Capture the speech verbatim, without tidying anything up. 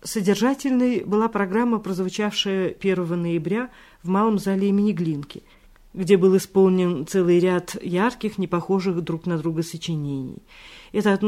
Содержательной была программа, прозвучавшая первого ноября в Малом зале имени Глинки, где был исполнен целый ряд ярких, непохожих друг на друга сочинений. Это